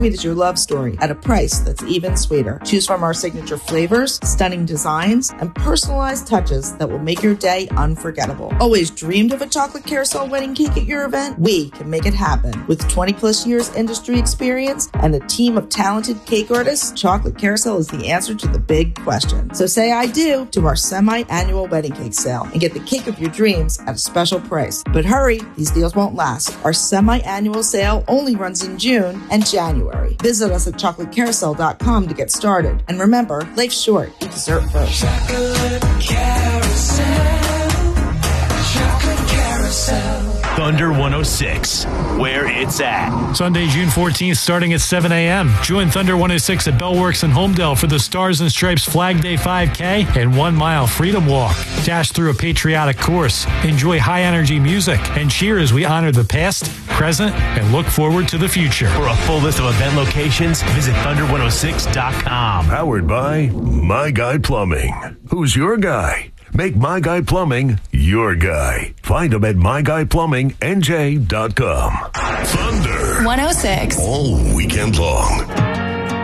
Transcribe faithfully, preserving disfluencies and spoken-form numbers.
Sweet is your love story at a price that's even sweeter. Choose from our signature flavors, stunning designs, and personalized touches that will make your day unforgettable. Always dreamed of a chocolate carousel wedding cake at your event? We can make it happen. With twenty plus years industry experience and a team of talented cake artists, Chocolate Carousel is the answer to the big question. So say I do to our semi-annual wedding cake sale and get the cake of your dreams at a special price. But hurry, these deals won't last. Our semi-annual sale only runs in June and January. Visit us at chocolate carousel dot com to get started. And remember, life's short. Eat dessert first. Chocolate Carousel. Chocolate Carousel. Thunder one oh six, where it's at. Sunday, June fourteenth, starting at seven a.m. Join Thunder one oh six at Bellworks in Homedale for the Stars and Stripes Flag Day five K and one mile Freedom Walk. Dash through a patriotic course, enjoy high-energy music, and cheer as we honor the past, present, and look forward to the future. For a full list of event locations, visit thunder one oh six dot com. Powered by My Guy Plumbing. Who's your guy? Make My Guy Plumbing your guy. Find them at my guy plumbing n j dot com. Thunder. one oh six. All weekend long.